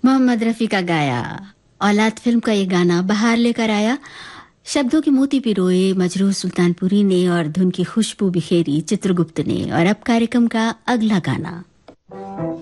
मोहम्मद रफ़ी का गाया औलाद फिल्म का ये गाना बहार लेकर आया। शब्दों की मोती पिरोए मजरूह सुल्तानपुरी ने और धुन की खुशबू बिखेरी चित्रगुप्त ने। और अब कार्यक्रम का अगला गाना।